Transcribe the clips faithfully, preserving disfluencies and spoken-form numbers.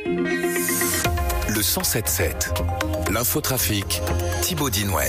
Le cent sept sept. L'infotrafic, Thibaut Dinouel.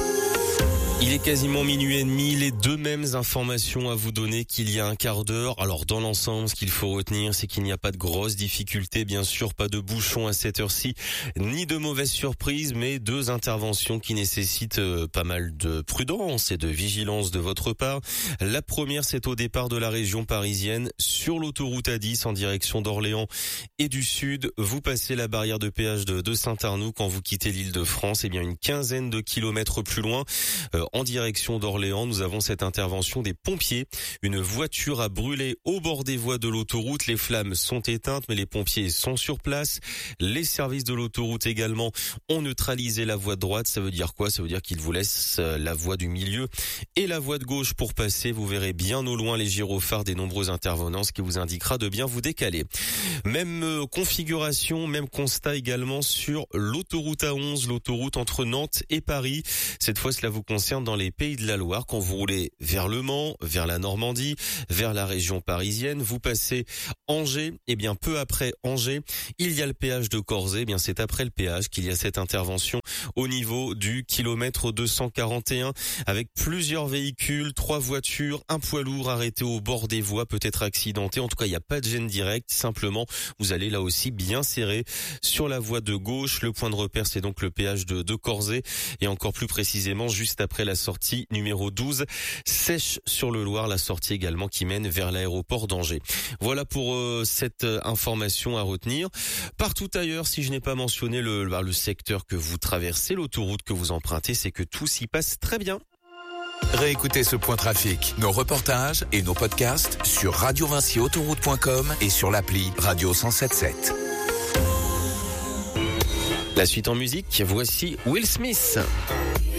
Il est quasiment minuit et demi, les deux mêmes informations à vous donner qu'il y a un quart d'heure. Alors dans l'ensemble, ce qu'il faut retenir, c'est qu'il n'y a pas de grosses difficultés, bien sûr, pas de bouchons à cette heure-ci, ni de mauvaises surprises, mais deux interventions qui nécessitent euh, pas mal de prudence et de vigilance de votre part. La première, c'est au départ de la région parisienne, sur l'autoroute A dix en direction d'Orléans et du Sud. Vous passez la barrière de péage de, de Saint-Arnoux quand vous quittez l'Île-de-France, et bien une quinzaine de kilomètres plus loin, euh, en direction d'Orléans, nous avons cette intervention des pompiers. Une voiture a brûlé au bord des voies de l'autoroute. Les flammes sont éteintes, mais les pompiers sont sur place. Les services de l'autoroute également ont neutralisé la voie de droite. Ça veut dire quoi? Ça veut dire qu'ils vous laissent la voie du milieu et la voie de gauche pour passer. Vous verrez bien au loin les gyrophares des nombreux intervenants, ce qui vous indiquera de bien vous décaler. Même configuration, même constat également sur l'autoroute A onze, l'autoroute entre Nantes et Paris. Cette fois, cela vous concerne dans les Pays de la Loire. Quand vous roulez vers Le Mans, vers la Normandie, vers la région parisienne, vous passez Angers, et bien peu après Angers, il y a le péage de Corzet. Eh bien c'est après le péage qu'il y a cette intervention au niveau du kilomètre deux cent quarante et un, avec plusieurs véhicules, trois voitures, un poids lourd arrêté au bord des voies, peut-être accidenté. En tout cas, il n'y a pas de gêne directe. Simplement, vous allez là aussi bien serrer sur la voie de gauche. Le point de repère, c'est donc le péage de, de Corzet, et encore plus précisément juste après la sortie numéro douze, Sèche sur le Loir, la sortie également qui mène vers l'aéroport d'Angers. Voilà pour euh, cette euh, information à retenir. Partout ailleurs, si je n'ai pas mentionné le, le secteur que vous traversez, l'autoroute que vous empruntez, c'est que tout s'y passe très bien. Réécoutez ce point trafic, nos reportages et nos podcasts sur radio vinci autoroute point com et sur l'appli Radio cent sept sept. La suite en musique, voici Will Smith.